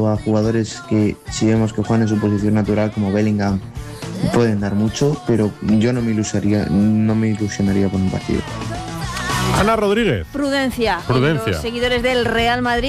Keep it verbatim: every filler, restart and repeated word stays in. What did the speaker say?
visto a jugadores que, si vemos que juegan en su posición natural, como Bellingham, pueden dar mucho, pero yo no me ilusionaría, no me ilusionaría por un partido. Ana Rodríguez. Prudencia. Prudencia. Los seguidores del Real Madrid.